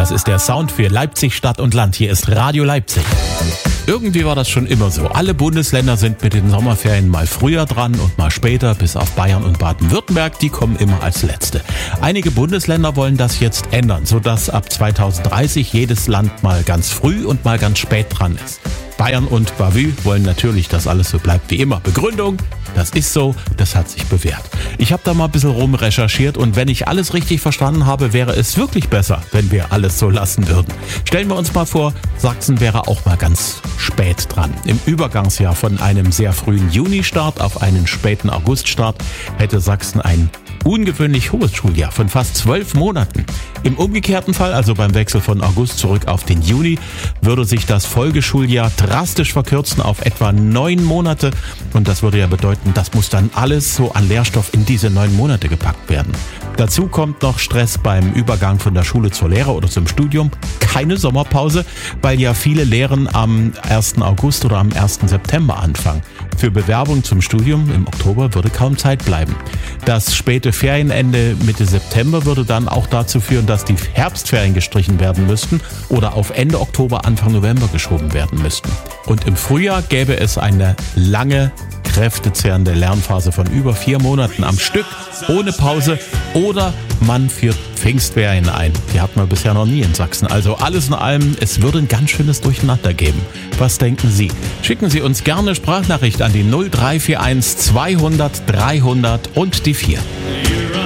Das ist der Sound für Leipzig, Stadt und Land. Hier ist Radio Leipzig. Irgendwie war das schon immer so. Alle Bundesländer sind mit den Sommerferien mal früher dran und mal später, bis auf Bayern und Baden-Württemberg, die kommen immer als Letzte. Einige Bundesländer wollen das jetzt ändern, sodass ab 2030 jedes Land mal ganz früh und mal ganz spät dran ist. Bayern und Bavü wollen natürlich, dass alles so bleibt wie immer. Begründung: Das ist so, das hat sich bewährt. Ich habe da mal ein bisschen rumrecherchiert und wenn ich alles richtig verstanden habe, wäre es wirklich besser, wenn wir alles so lassen würden. Stellen wir uns mal vor, Sachsen wäre auch mal ganz spät dran. Im Übergangsjahr von einem sehr frühen Juni-Start auf einen späten August-Start hätte Sachsen ein ungewöhnlich hohes Schuljahr von fast 12 Monaten. Im umgekehrten Fall, also beim Wechsel von August zurück auf den Juni, würde sich das Folgeschuljahr drastisch verkürzen auf etwa 9 Monate. Und das würde ja bedeuten, das muss dann alles so an Lehrstoff in diese 9 Monate gepackt werden. Dazu kommt noch Stress beim Übergang von der Schule zur Lehre oder zum Studium. Keine Sommerpause, weil ja viele Lehren am 1. August oder am 1. September anfangen. Für Bewerbung zum Studium im Oktober würde kaum Zeit bleiben. Das späte Ferienende Mitte September würde dann auch dazu führen, dass die Herbstferien gestrichen werden müssten oder auf Ende Oktober, Anfang November geschoben werden müssten. Und im Frühjahr gäbe es eine lange, kräftezehrende Lernphase von über 4 Monaten am Stück, ohne Pause, oder man führt Pfingstferien ein. Die hat man bisher noch nie in Sachsen. Also alles in allem, es würde ein ganz schönes Durcheinander geben. Was denken Sie? Schicken Sie uns gerne Sprachnachricht an die 0341 200 300 und die 4.